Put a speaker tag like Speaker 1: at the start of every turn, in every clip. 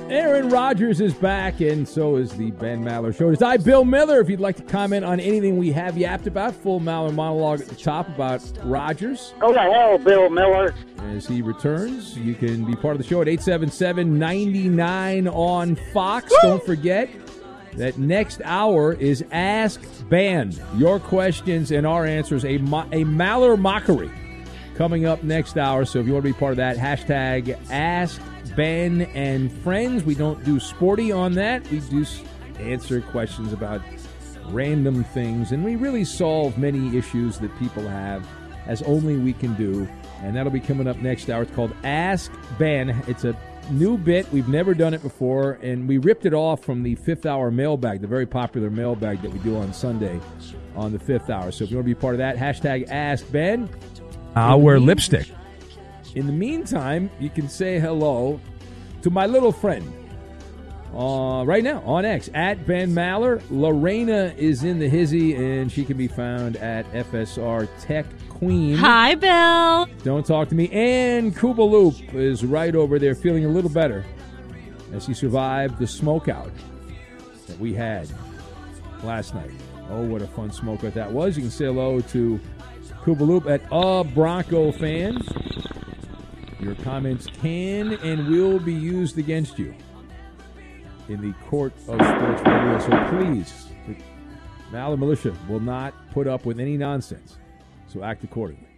Speaker 1: Aaron Rodgers is back, and so is the Ben Maller Show. It's I, Bill Miller. If you'd like to comment on anything we have yapped about, full Maller monologue at the top about Rodgers.
Speaker 2: Go to hell, Bill Miller.
Speaker 1: As he returns, you can be part of the show at 877-99 on Fox. Woo! Don't forget that next hour is Ask Ben. Your questions and our answers, a Maller mockery coming up next hour. So if you want to be part of that, hashtag Ask Ben and Friends. We don't do sporty on that. We do answer questions about random things, and we really solve many issues that people have as only we can do. And that'll be coming up next hour. It's called Ask Ben. It's a new bit. We've never done it before, and we ripped it off from the Fifth Hour mailbag, the very popular mailbag that we do on Sunday on the Fifth Hour. So if you want to be part of that, hashtag Ask Ben.
Speaker 3: I'll wear lipstick.
Speaker 1: In the meantime, you can say hello to my little friend right now on X, at Ben Maller. Lorena is in the hizzy, and she can be found at FSR Tech Queen.
Speaker 4: Hi, Bill.
Speaker 1: Don't talk to me. And Koopaloop is right over there feeling a little better as he survived the smokeout that we had last night. Oh, what a fun smokeout that was. You can say hello to Koopaloop at A Bronco Fan. Your comments can and will be used against you in the court of sports radio. So please, the Maller Militia will not put up with any nonsense. So act accordingly.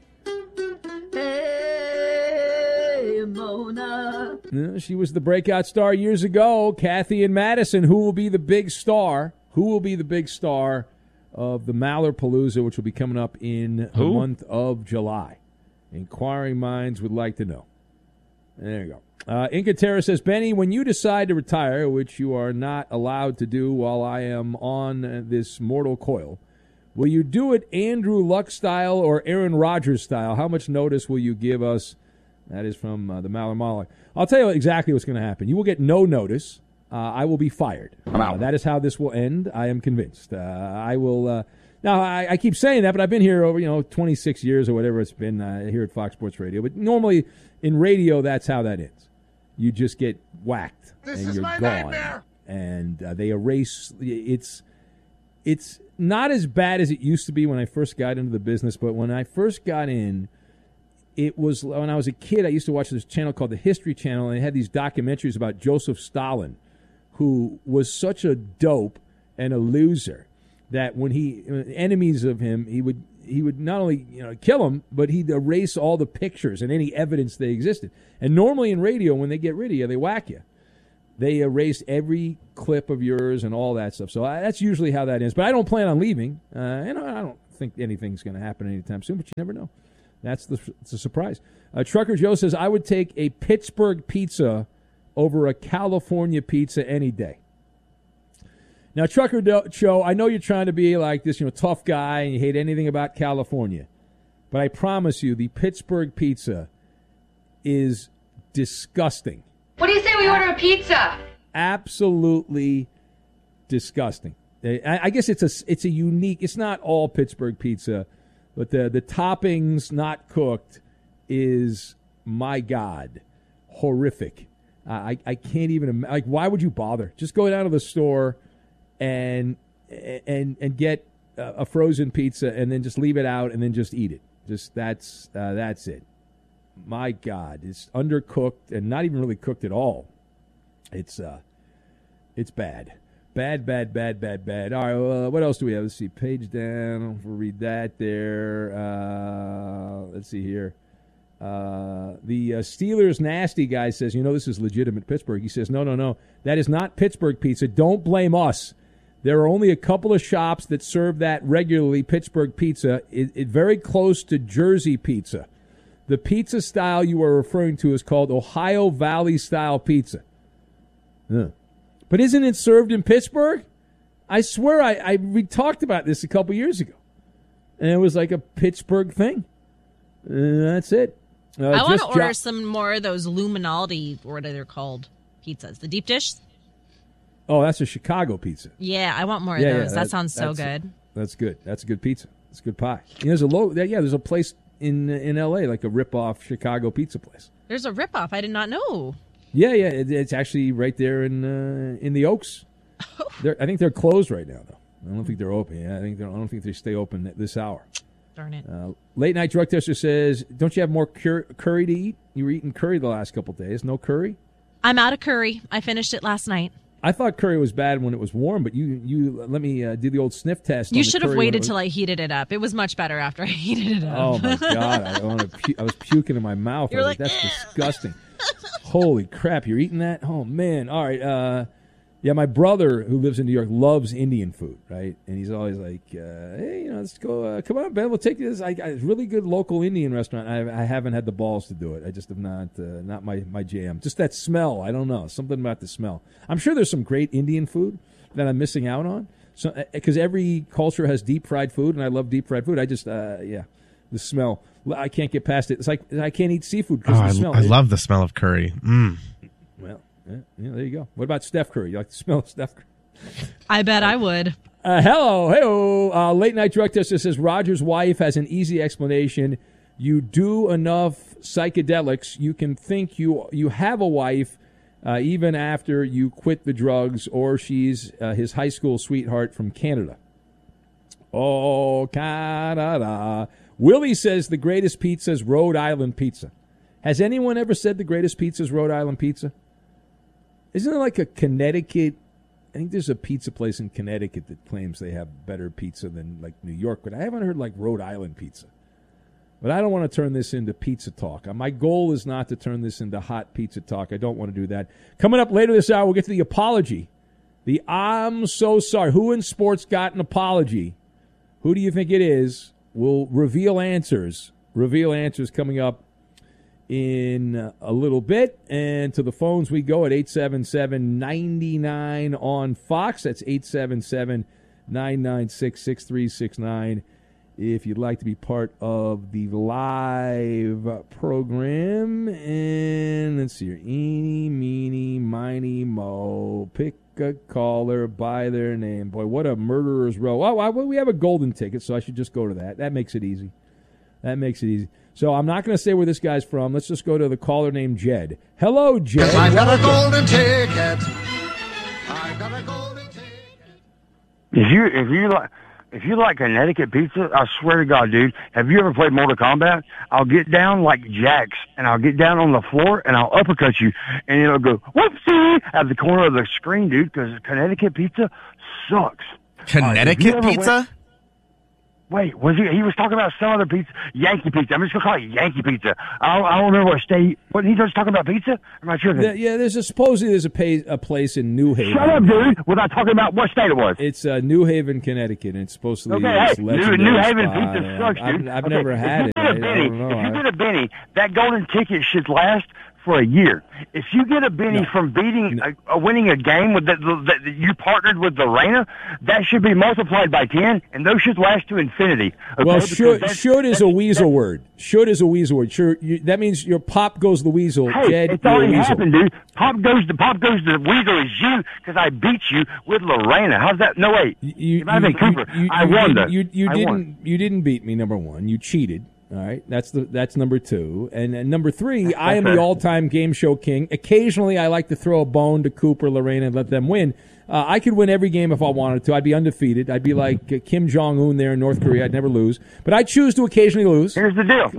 Speaker 5: Hey, Mona.
Speaker 1: She was the breakout star years ago, Kathy and Madison. Who will be the big star? Who will be the big star of the Maller Palooza, which will be coming up in the month of July? Inquiring minds would like to know. There you go. Inca Terra says, Benny, when you decide to retire, which you are not allowed to do while I am on this mortal coil, will you do it Andrew Luck style or Aaron Rodgers style? How much notice will you give us? That is from the Maller Monologue. I'll tell you exactly what's going to happen. You will get no notice. I will be fired. I'm out. That is how this will end. I am convinced. I will... Now, I keep saying that, but I've been here over, 26 years or whatever it's been here at Fox Sports Radio. But normally in radio, that's how that ends. You just get whacked and you're gone. Nightmare. And they erase. It's not as bad as it used to be when I first got into the business. But when I first got in, it was when I was a kid. I used to watch this channel called the History Channel, and they had these documentaries about Joseph Stalin, who was such a dope and a loser that when enemies of him, he would not only kill him, but he'd erase all the pictures and any evidence they existed. And normally in radio, when they get rid of you, they whack you. They erase every clip of yours and all that stuff. So that's usually how that ends. But I don't plan on leaving. And I don't think anything's going to happen anytime soon, but you never know. It's a surprise. Trucker Joe says, I would take a Pittsburgh pizza over a California pizza any day. Now, Trucker Joe, I know you're trying to be like this, tough guy, and you hate anything about California. But I promise you, the Pittsburgh pizza is disgusting.
Speaker 6: What do you say we order a pizza?
Speaker 1: Absolutely disgusting. I guess it's a unique. It's not all Pittsburgh pizza, but the toppings not cooked is, my God, horrific. I can't even why would you bother? Just go down to the store and get a frozen pizza and then just leave it out and then just eat it. Just that's it. My God, it's undercooked and not even really cooked at all. It's bad. Bad. All right, what else do we have? Let's see. Page down. We'll read that there. Let's see here. The Steelers nasty guy says, this is legitimate Pittsburgh. He says, no. That is not Pittsburgh pizza. Don't blame us. There are only a couple of shops that serve that regularly, Pittsburgh pizza. It very close to Jersey pizza. The pizza style you are referring to is called Ohio Valley style pizza. But isn't it served in Pittsburgh? I swear we talked about this a couple years ago. And it was like a Pittsburgh thing. That's it.
Speaker 4: I want to order some more of those Luminaldi, or what are they called, pizzas. The deep dish?
Speaker 1: Oh, that's a Chicago pizza.
Speaker 4: Yeah, I want more of those. That sounds so good.
Speaker 1: That's good. That's a good pizza. It's a good pie. There's a place in L.A., like a rip-off Chicago pizza place.
Speaker 4: There's a rip-off. I did not know.
Speaker 1: Yeah, it's actually right there in the Oaks. I think they're closed right now, though. I don't think they're open. Yeah, I don't think they stay open at this hour.
Speaker 4: Darn it.
Speaker 1: Late night drug tester says, "Don't you have more curry to eat? You were eating curry the last couple of days. No curry."
Speaker 4: I'm out of curry. I finished it last night.
Speaker 1: I thought curry was bad when it was warm, but you let me do the old sniff test.
Speaker 4: You should have waited till I heated it up. It was much better after I heated it up.
Speaker 1: Oh my God! I was puking in my mouth.
Speaker 4: You're like,
Speaker 1: that's disgusting. Holy crap! You're eating that? Oh man! All right. Yeah, my brother who lives in New York loves Indian food, right? And he's always like, "Hey, let's go. Come on, Ben. We'll take you this. A really good local Indian restaurant." I haven't had the balls to do it. I just have not my jam. Just that smell. I don't know. Something about the smell. I'm sure there's some great Indian food that I'm missing out on. So, because every culture has deep fried food, and I love deep fried food. I just, the smell. I can't get past it. It's like I can't eat seafood because of the smell.
Speaker 2: I love the smell of curry.
Speaker 1: Well. Yeah, there you go. What about Steph Curry? You like the smell of Steph Curry?
Speaker 4: I bet I would.
Speaker 1: Hello. Late night drug tester says Roger's wife has an easy explanation. You do enough psychedelics, you can think you have a wife even after you quit the drugs, or she's his high school sweetheart from Canada. Oh, Canada. Willie says the greatest pizza is Rhode Island pizza. Has anyone ever said the greatest pizza is Rhode Island pizza? Isn't there like a Connecticut? I think there's a pizza place in Connecticut that claims they have better pizza than like New York, but I haven't heard like Rhode Island pizza. But I don't want to turn this into pizza talk. My goal is not to turn this into hot pizza talk. I don't want to do that. Coming up later this hour, we'll get to the apology. The I'm so sorry. Who in sports got an apology? Who do you think it is? We'll reveal answers. Coming up in a little bit. And to the phones we go at 877-99 on Fox. That's 877-996-6369 if you'd like to be part of the live program. And let's see here. Eeny, meeny, miny, mo. Pick a caller by their name. Boy, what a murderer's row. Oh, we have a golden ticket, so I should just go to that. That makes it easy. So I'm not going to say where this guy's from. Let's just go to the caller named Jed. Hello, Jed.
Speaker 7: I got a golden ticket.
Speaker 8: If you like Connecticut pizza, I swear to God, dude, have you ever played Mortal Kombat? I'll get down like Jax, and I'll get down on the floor, and I'll uppercut you, and it'll go, whoopsie, at the corner of the screen, dude, because Connecticut pizza sucks.
Speaker 2: Connecticut pizza?
Speaker 8: Wait, he was talking about some other pizza, Yankee pizza. I'm just going to call it Yankee pizza. I don't remember what state. What, he was talking about pizza? I'm not sure.
Speaker 1: Supposedly there's a place in New Haven.
Speaker 8: Shut up, dude, without talking about what state it was.
Speaker 1: It's New Haven, Connecticut, and it's supposed to be
Speaker 8: New Haven pizza sucks, dude.
Speaker 1: I've never had it.
Speaker 8: If you get a Benny, that golden ticket should last for a year. If you get a Benny from winning a game that you partnered with Lorena, that should be multiplied by 10, and those should last to infinity. Okay?
Speaker 1: Well, should is a weasel word. Should is a weasel word. Sure, that means your pop goes the weasel.
Speaker 8: Hey,
Speaker 1: Jed,
Speaker 8: it's already happened, dude. Pop goes the weasel is you because I beat you with Lorena. How's that? No, wait.
Speaker 1: You
Speaker 8: might have been Cooper. I won.
Speaker 1: You didn't beat me. Number one, you cheated. All right, that's number two, and number three. I am the all-time game show king. Occasionally, I like to throw a bone to Cooper, Lorena, and let them win. I could win every game if I wanted to. I'd be undefeated. I'd be like Kim Jong-un there in North Korea. I'd never lose, but I choose to occasionally lose.
Speaker 8: Here's the deal.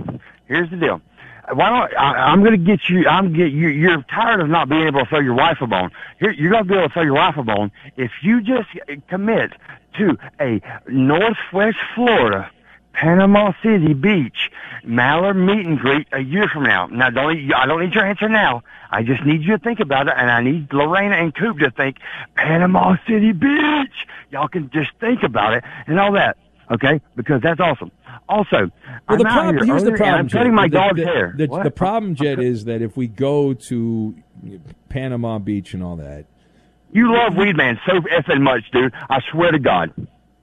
Speaker 8: Why don't I'm going to get you? You're tired of not being able to throw your wife a bone. You're going to be able to throw your wife a bone if you just commit to a Northwest Florida, Panama City Beach, Maller meet and greet a year from now. Now, I don't need your answer now. I just need you to think about it, and I need Lorena and Coop to think Panama City Beach. Y'all can just think about it and all that, okay? Because that's awesome. Also, here's the problem. I'm cutting my dog's hair.
Speaker 1: The problem, Jed, is that if we go to Panama Beach and all that,
Speaker 8: you love Weedman so effing much, dude. I swear to God.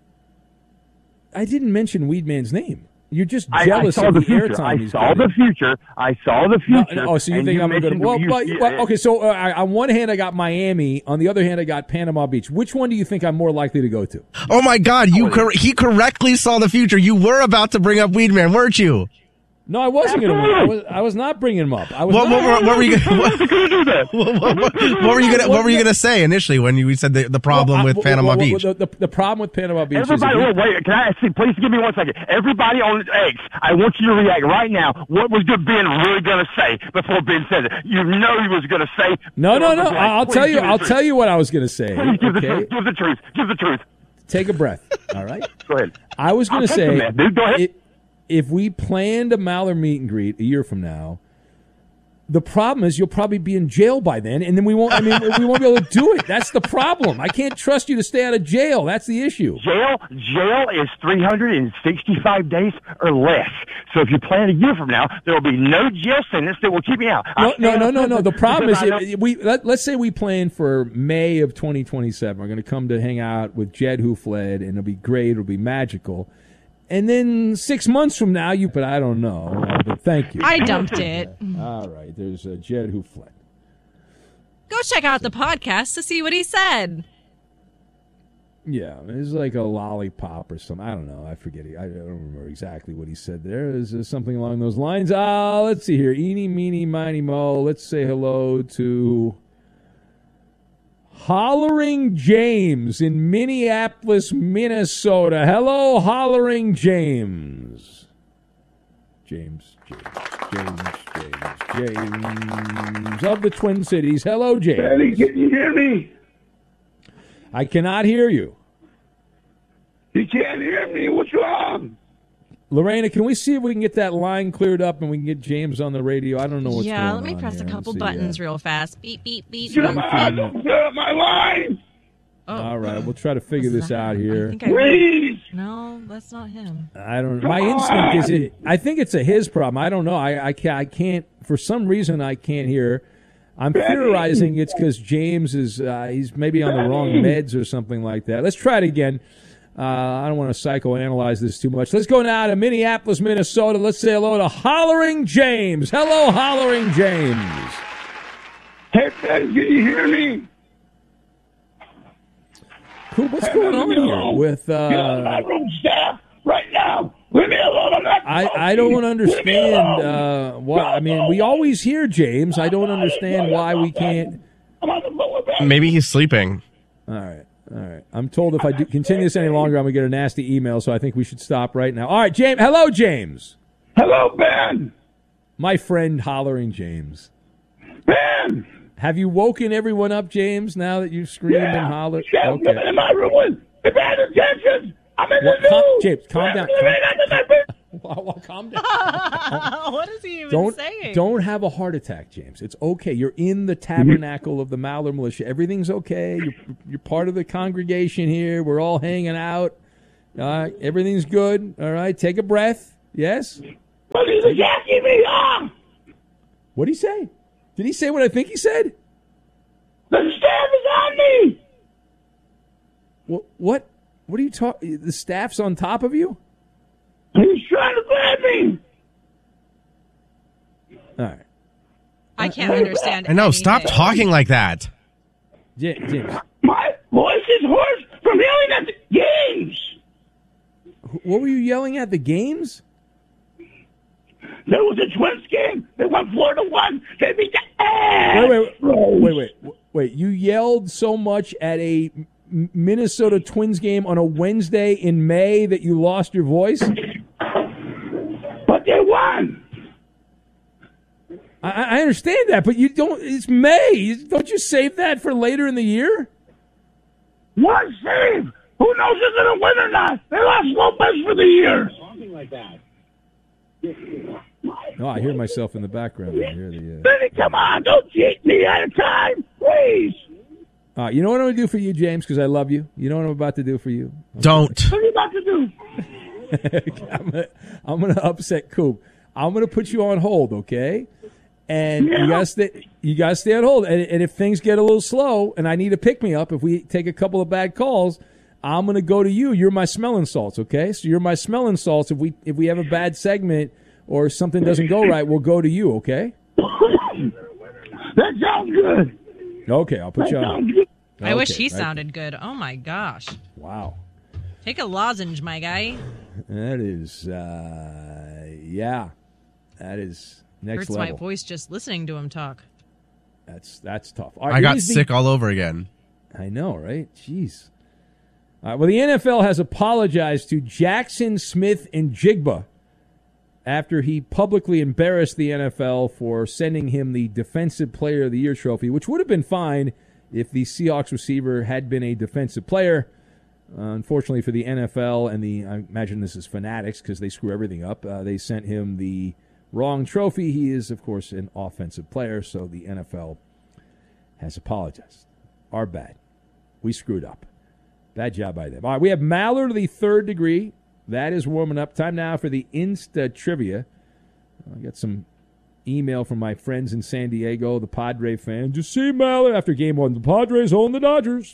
Speaker 1: I didn't mention Weedman's name. You're just jealous of the airtime.
Speaker 8: I saw the future.
Speaker 1: No, so you think I'm going to? Okay. So on one hand, I got Miami. On the other hand, I got Panama Beach. Which one do you think I'm more likely to go to?
Speaker 2: Oh my God! He correctly saw the future. You were about to bring up Weedman, weren't you?
Speaker 1: No, I wasn't going to. I was not bringing him up.
Speaker 2: What were you going to do that? What were you going to say initially when we said the problem with Panama Beach?
Speaker 1: The problem with Panama Beach.
Speaker 8: Everybody, wait. Can I see? Please give me 1 second. Everybody on X, I want you to react right now. What was Ben really going to say before Ben said it? You know he was going to say.
Speaker 1: No. I'll tell you. I'll tell you what I was going to say.
Speaker 8: Please give the truth. Give the truth. Give the truth.
Speaker 1: Take a breath. All right.
Speaker 8: Go ahead.
Speaker 1: I was going to say,
Speaker 8: dude, go ahead.
Speaker 1: If we planned a Maller meet and greet a year from now, the problem is you'll probably be in jail by then, and then we won't. We won't be able to do it. That's the problem. I can't trust you to stay out of jail. That's the issue.
Speaker 8: Jail is 365 days or less. So if you plan a year from now, there will be no jail sentence that will keep me out.
Speaker 1: No. The problem is let's say we plan for May of 2027. We're going to come to hang out with Jed Who Fled, and it'll be great. It'll be magical. And then 6 months from now, but I don't know. But thank you.
Speaker 4: I dumped it.
Speaker 1: All right. There's a Jed Who Fled.
Speaker 4: Go check out the podcast to see what he said.
Speaker 1: Yeah, it's like a lollipop or something. I don't know. I forget it. I don't remember exactly what he said there. Is something along those lines? Let's see here. Eeny, meeny, miny, mo. Let's say hello to Hollering James in Minneapolis, Minnesota. Hello, Hollering James. James of the Twin Cities. Hello, James.
Speaker 9: Daddy, can you hear me?
Speaker 1: I cannot hear you.
Speaker 9: You can't hear me. What's wrong?
Speaker 1: Lorena, can we see if we can get that line cleared up and we can get James on the radio? I don't know what's going on.
Speaker 4: Yeah, let me press a couple buttons real fast. Beep, beep, beep.
Speaker 9: Get my line.
Speaker 4: Oh.
Speaker 1: All right, we'll try to figure this out here.
Speaker 9: Please.
Speaker 4: No, that's not him.
Speaker 1: I don't know. My instinct is I think it's his problem. I don't know. I can't, for some reason, I can't hear. I'm theorizing it's because James is he's maybe on the wrong meds or something like that. Let's try it again. I don't want to psychoanalyze this too much. Let's go now to Minneapolis, Minnesota. Let's say hello to Hollering James. Hello, Hollering James.
Speaker 9: Hey, Ben, can you hear me?
Speaker 1: Cool. What's going on here with
Speaker 9: my room staff right now? Leave me alone.
Speaker 1: I don't understand what. I mean, we always hear James. I don't understand why we can't.
Speaker 9: I'm on the phone with Ben.
Speaker 2: Maybe he's sleeping.
Speaker 1: All right. I'm told if I continue this any longer, I'm going to get a nasty email, so I think we should stop right now. All right, James. Hello, James.
Speaker 9: Hello, Ben.
Speaker 1: My friend, Hollering James.
Speaker 9: Ben.
Speaker 1: Have you woken everyone up, James, now that you've screamed and hollered?
Speaker 9: Yeah,
Speaker 1: okay.
Speaker 9: in my room with the bad intentions. I'm in the news.
Speaker 1: James, calm down. Calm down.
Speaker 4: What is he even saying?
Speaker 1: Don't have a heart attack, James. It's okay. You're in the tabernacle of the Maller Militia. Everything's okay. You're part of the congregation here. We're all hanging out. Everything's good. All right. Take a breath. Yes?
Speaker 9: But he's attacking me.
Speaker 1: What did he say? Did he say what I think he said?
Speaker 9: The staff is on me.
Speaker 1: What are you talking? The staff's on top of you?
Speaker 9: He's trying to grab me.
Speaker 1: All right.
Speaker 4: I can't understand
Speaker 2: I know.
Speaker 4: anything.
Speaker 2: Stop talking like that.
Speaker 1: James.
Speaker 9: My voice is hoarse from yelling at the games.
Speaker 1: What were you yelling at? The games?
Speaker 9: There was a Twins game. They won 4-1. They beat the ass.
Speaker 1: Wait. You yelled so much at a Minnesota Twins game on a Wednesday in May that you lost your voice?
Speaker 9: But they won.
Speaker 1: I understand that, but you don't. It's May. Don't you save that for later in the year?
Speaker 9: One save. Who knows if they're going to win or not? They lost Lopez for the year. Something like that.
Speaker 1: No, I hear myself in the background. I hear the.
Speaker 9: Benny, come on! Don't cheat me at a time, please.
Speaker 1: You know what I'm going to do for you, James, because I love you? You know what I'm about to do for you?
Speaker 2: Don't.
Speaker 9: What are you about to do?
Speaker 1: I'm going to upset Coop. I'm going to put you on hold, okay? And you got to stay on hold. And if things get a little slow and I need to pick me up, if we take a couple of bad calls, I'm going to go to you. You're my smelling salts, okay? So you're my smelling salts. If we have a bad segment or something doesn't go right, we'll go to you, okay?
Speaker 9: That sounds good.
Speaker 1: Okay, I'll put you on.
Speaker 4: I wish he sounded good. Oh, my gosh.
Speaker 1: Wow.
Speaker 4: Take a lozenge, my guy.
Speaker 1: That is, yeah. That is next
Speaker 4: Hurts
Speaker 1: level.
Speaker 4: my voice just listening to him talk.
Speaker 1: That's tough. All right,
Speaker 2: I got sick all over again.
Speaker 1: I know, right? Jeez. All right, well, the NFL has apologized to Jackson Smith-Njigba after he publicly embarrassed the NFL for sending him the Defensive Player of the Year trophy, which would have been fine if the Seahawks receiver had been a defensive player. Unfortunately for the NFL and I imagine this is Fanatics because they screw everything up, they sent him the wrong trophy. He is, of course, an offensive player, so the NFL has apologized. Our bad. We screwed up. Bad job by them. All right, we have Maller to the third degree. That is warming up. Time now for the Insta Trivia. I got some email from my friends in San Diego, the Padre fan. Just see Maller after game one. The Padres own the Dodgers.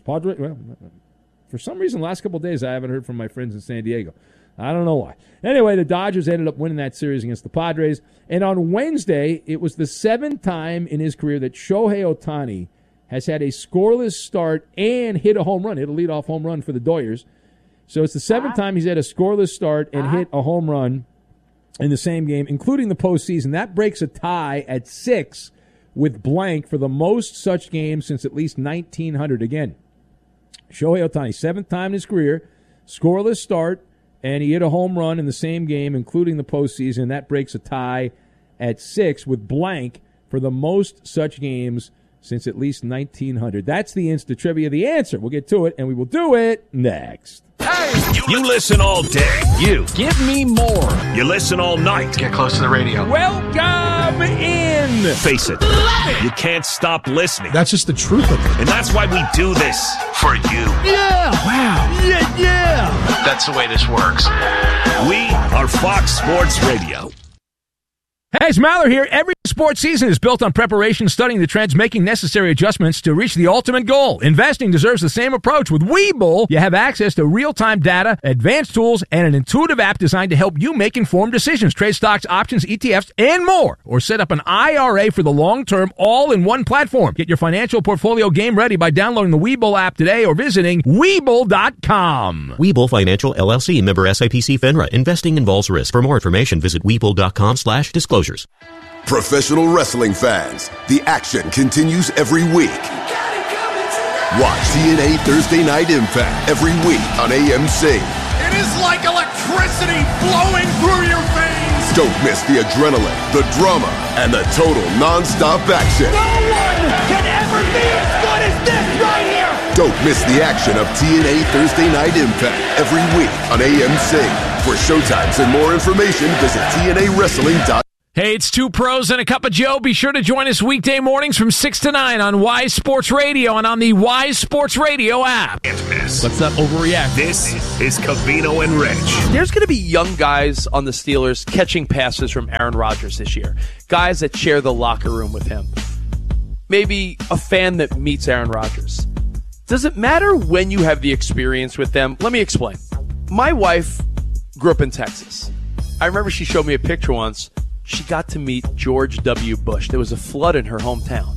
Speaker 1: For some reason, the last couple of days, I haven't heard from my friends in San Diego. I don't know why. Anyway, the Dodgers ended up winning that series against the Padres. And on Wednesday, it was the 7th time in his career that Shohei Ohtani has had a scoreless start and hit a home run. Hit a leadoff home run for the Doyers. So it's the 7th time he's had a scoreless start and hit a home run in the same game, including the postseason. That breaks a tie at 6 with blank for the most such games since at least 1900. Again, Shohei Ohtani, 7th time in his career, scoreless start, and he hit a home run in the same game, including the postseason. That breaks a tie at 6 with blank for the most such games since at least 1900. That's the Insta Trivia. The answer, we'll get to it, and we will do it next.
Speaker 10: Hey! You listen all day. You. Give me more. You listen all night.
Speaker 7: Get close to the radio.
Speaker 1: Welcome in.
Speaker 10: Face it. You can't stop listening.
Speaker 7: That's just the truth of it.
Speaker 10: And that's why we do this. For you.
Speaker 7: Yeah! Wow! Yeah! That's the way this works.
Speaker 10: We are Fox Sports Radio.
Speaker 3: Hey, it's Maller here. Every sports season is built on preparation, studying the trends, making necessary adjustments to reach the ultimate goal. Investing deserves the same approach. With Webull, you have access to real-time data, advanced tools, and an intuitive app designed to help you make informed decisions. Trade stocks, options, ETFs, and more. Or set up an IRA for the long term, all in one platform. Get your financial portfolio game ready by downloading the Webull app today or visiting Webull.com.
Speaker 11: Webull Financial, LLC, member SIPC FINRA. Investing involves risk. For more information, visit Webull.com/disclosures.
Speaker 12: Professional wrestling fans, the action continues every week. Watch TNA Thursday Night Impact every week on AMC.
Speaker 13: It is like electricity flowing through your veins.
Speaker 12: Don't miss the adrenaline, the drama, and the total non-stop action.
Speaker 13: No one can ever be as good as this right here.
Speaker 12: Don't miss the action of TNA Thursday Night Impact every week on AMC. For showtimes and more information, visit TNAWrestling.com.
Speaker 3: Hey, it's Two Pros and a Cup of Joe. Be sure to join us weekday mornings from 6 to 9 on Wise Sports Radio and on the Wise Sports Radio app.
Speaker 10: Let's not overreact. This is Covino and Rich.
Speaker 14: There's going to be young guys on the Steelers catching passes from Aaron Rodgers this year. Guys that share the locker room with him. Maybe a fan that meets Aaron Rodgers. Does it matter when you have the experience with them? Let me explain. My wife grew up in Texas. I remember she showed me a picture once. She got to meet George W. Bush. There was a flood in her hometown.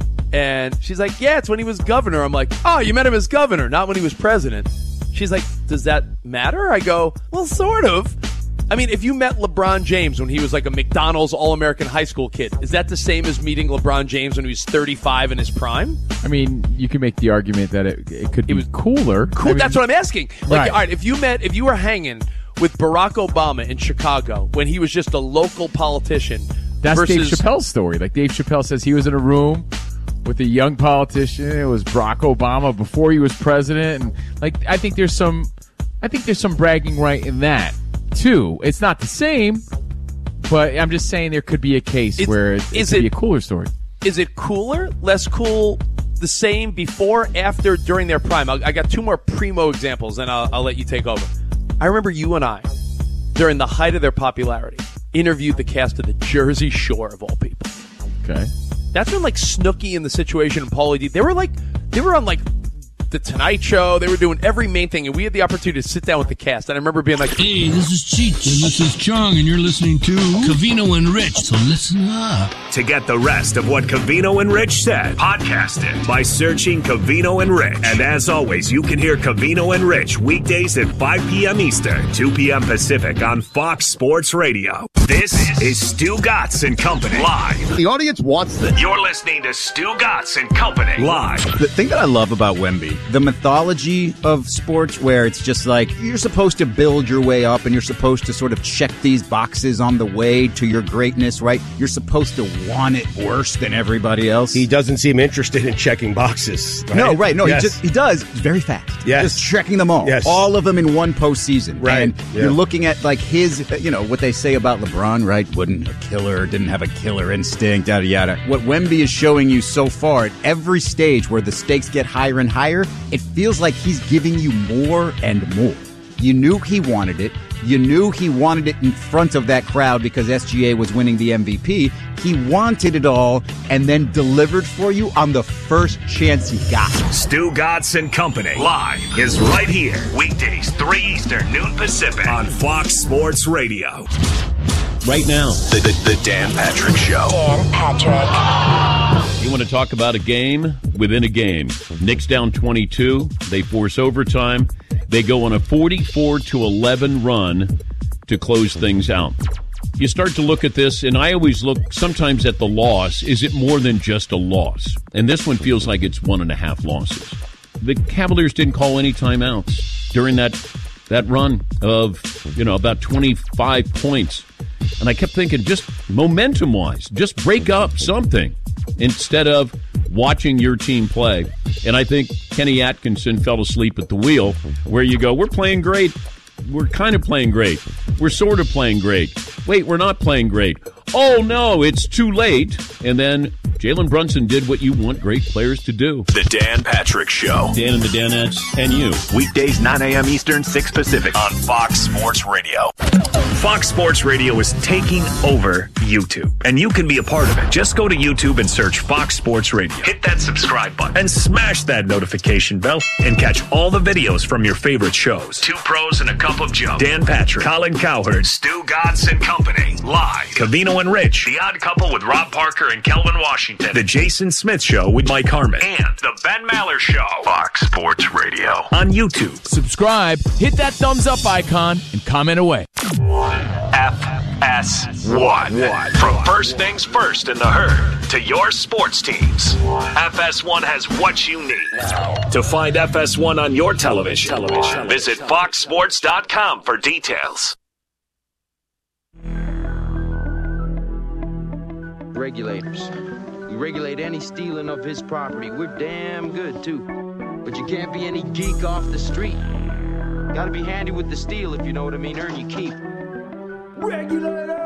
Speaker 14: And she's like, yeah, it's when he was governor. I'm like, oh, you met him as governor, not when he was president. She's like, does that matter? I go, well, sort of. I mean, if you met LeBron James when he was like a McDonald's All-American high school kid, is that the same as meeting LeBron James when he was 35 in his prime?
Speaker 15: I mean, you can make the argument that it could be cooler.
Speaker 14: Cool. I mean, that's what I'm asking. Like, right. All right, if you were hanging with Barack Obama in Chicago when he was just a local politician.
Speaker 15: That's Dave Chappelle's story. Like Dave Chappelle says he was in a room with a young politician. It was Barack Obama before he was president. And like I think there's some bragging right in that too. It's not the same, but I'm just saying there could be a case where it could be a cooler story.
Speaker 14: Is it cooler, less cool, the same, before, after, during their prime? I got two more primo examples and I'll let you take over. I remember you and I, during the height of their popularity, interviewed the cast of the Jersey Shore, of all people.
Speaker 15: Okay.
Speaker 14: That's when, like, Snooki and The Situation and Pauly D, they were on, like, The Tonight Show. They were doing every main thing, and we had the opportunity to sit down with the cast. And I remember being like,
Speaker 16: hey, this is Cheech, and this is Chung, and you're listening to Covino and Rich, so listen up.
Speaker 10: To get the rest of what Covino and Rich said, podcast it by searching Covino and Rich. And as always, you can hear Covino and Rich weekdays at 5 p.m. Eastern, 2 p.m. Pacific on Fox Sports Radio. This is Stu Gatz and Company live.
Speaker 17: The audience wants this.
Speaker 10: You're listening to Stu Gatz and Company live.
Speaker 18: The thing that I love about Wemby, the mythology of sports where it's just like you're supposed to build your way up and you're supposed to sort of check these boxes on the way to your greatness, right? You're supposed to want it worse than everybody else.
Speaker 17: He doesn't seem interested in checking boxes. Right?
Speaker 18: No, right. No,
Speaker 17: yes.
Speaker 18: he does very fast.
Speaker 17: Yes.
Speaker 18: Just checking them all.
Speaker 17: Yes.
Speaker 18: All of them in one postseason.
Speaker 17: Right.
Speaker 18: And you're looking at like his, what they say about LeBron, right? Didn't have a killer instinct, yada, yada. What Wemby is showing you so far at every stage where the stakes get higher and higher, it feels like he's giving you more and more. You knew he wanted it. You knew he wanted it in front of that crowd because SGA was winning the MVP. He wanted it all and then delivered for you on the first chance he got.
Speaker 10: Stu Gatz and Company live is right here. Weekdays, 3 Eastern, noon Pacific on Fox Sports Radio.
Speaker 19: Right now,
Speaker 10: the Dan Patrick Show.
Speaker 20: Dan Patrick.
Speaker 19: You want to talk about a game within a game. Knicks down 22. They force overtime. They go on a 44-11 run to close things out. You start to look at this, and I always look sometimes at the loss. Is it more than just a loss? And this one feels like it's 1.5 losses. The Cavaliers didn't call any timeouts during that run of, about 25 points. And I kept thinking, just momentum-wise, just break up something instead of watching your team play. And I think Kenny Atkinson fell asleep at the wheel where you go, we're playing great. We're kind of playing great. We're sort of playing great. Wait, we're not playing great. Oh, no, it's too late. And then Jalen Brunson did what you want great players to do.
Speaker 10: The Dan Patrick Show.
Speaker 19: Dan and the Danettes and you.
Speaker 10: Weekdays, 9 a.m. Eastern, 6 Pacific on Fox Sports Radio. Fox Sports Radio is taking over YouTube, and you can be a part of it. Just go to YouTube and search Fox Sports Radio. Hit that subscribe button and smash that notification bell and catch all the videos from your favorite shows. Two Pros and a Cup of Joe. Dan Patrick, Colin Cowherd, Stu Gatz and Company. Live. Covino and Rich. The Odd Couple with Rob Parker and Kelvin Washington. The Jason Smith Show with Mike Harmon. And The Ben Maller Show. Fox Sports Radio. On YouTube.
Speaker 15: Subscribe, hit that thumbs up icon, and comment away.
Speaker 10: FS1. From first things first in the herd to your sports teams. FS1 has what you need. To find FS1 on your television, visit foxsports.com for details.
Speaker 21: Regulators. We regulate any stealing of his property. We're damn good, too. But you can't be any geek off the street. Gotta be handy with the steel, if you know what I mean. Earn your keep. Regulators!